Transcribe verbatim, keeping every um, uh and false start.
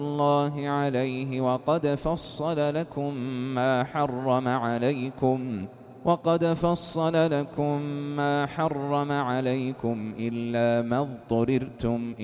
الله عليه وقد فصل لكم ما حرم عليكم وقد فصل لكم ما حرم عليكم إلا ما اضطررتم